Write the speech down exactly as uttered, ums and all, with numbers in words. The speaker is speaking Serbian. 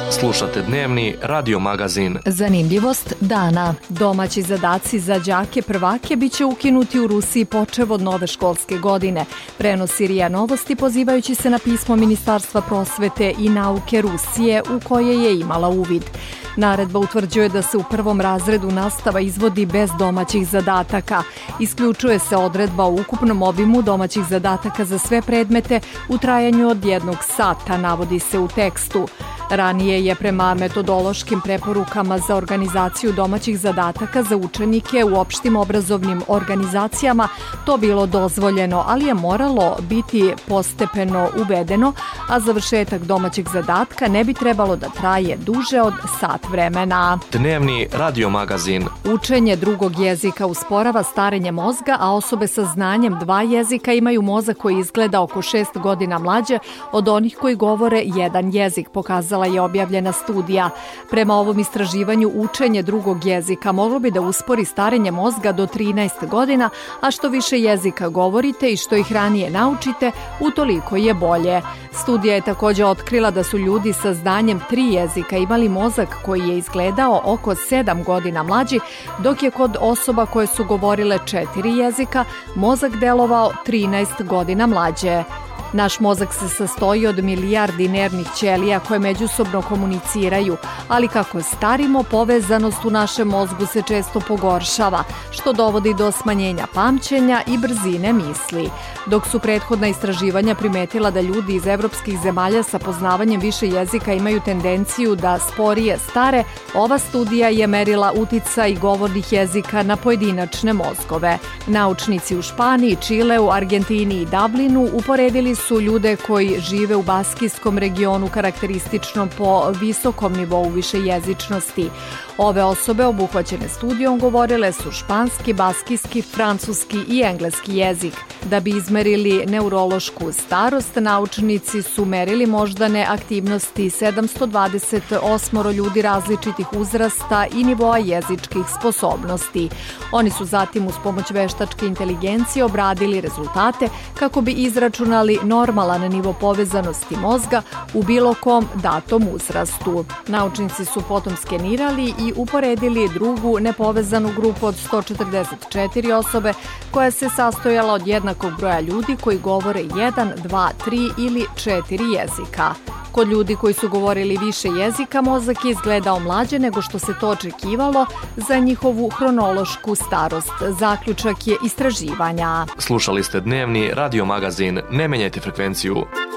Slušate dnevni radio magazin. Zanimljivost dana. Domaći zadaci za đake prvake biće ukinuti u Rusiji počev od nove školske godine. Prenosi RIA Novosti pozivajući se na pismo Ministarstva prosvete i nauke Rusije u koje je imala uvid. Naredba utvrđuje da se u prvom razredu nastava izvodi bez domaćih zadataka. Isključuje se odredba o ukupnom obimu domaćih zadataka za sve predmete u trajanju od jednog sata, navodi se u tekstu. Ranije je prema metodološkim preporukama za organizaciju domaćih zadataka za učenike u opštim obrazovnim organizacijama to bilo dozvoljeno, ali je moralo biti postepeno uvedeno, a završetak domaćeg zadatka ne bi trebalo da traje duže od sat vremena. Dnevni radio magazin. Učenje drugog jezika usporava starenje mozga, a osobe sa znanjem dva jezika imaju mozak koji izgleda oko šest godina mlađe od onih koji govore jedan jezik, pokazala je objavljena studija. Prema ovom istraživanju, učenje drugog jezika moglo bi da uspori starenje mozga do trinaest godina, a što više jezika govorite i što ih ranije naučite, utoliko je bolje. Studija je također otkrila da su ljudi sa znanjem tri jezika imali mozak koji je izgledao oko sedam godina mlađi, dok je kod osoba koje su govorile četiri jezika mozak delovao trinaest godina mlađe. Naš mozak se sastoji od milijardi nervnih ćelija koje međusobno komuniciraju, ali kako starimo, povezanost u našem mozgu se često pogoršava, što dovodi do smanjenja pamćenja i brzine misli. Dok su prethodna istraživanja primetila da ljudi iz evropskih zemalja sa poznavanjem više jezika imaju tendenciju da sporije stare, ova studija je merila uticaj govornih jezika na pojedinačne mozgove. Naučnici u Španiji, Čileu, Argentini i Dublinu uporedili su ljude koji žive u baskijskom regionu karakteristično po visokom nivou višejezičnosti. Ove osobe obuhvaćene studijom govorile su španski, baskijski, francuski i engleski jezik. Da bi izmerili neurološku starost, naučnici su merili moždane aktivnosti sedamsto dvadeset osam ljudi različitih uzrasta i nivoa jezičkih sposobnosti. Oni su zatim uz pomoć veštačke inteligencije obradili rezultate kako bi izračunali normalan nivo povezanosti mozga u bilo kom datom uzrastu. Naučnici su potom skenirali i uporedili drugu nepovezanu grupu od sto četrdeset četiri osobe koja se sastojala od jednakog broja ljudi koji govore jedan, dva, tri ili četiri jezika. Kod ljudi koji su govorili više jezika, mozak je izgledao mlađe nego što se to očekivalo za njihovu hronološku starost. Zaključak je istraživanja. Slušali ste dnevni radio magazin. Ne menjajte frekvenciju.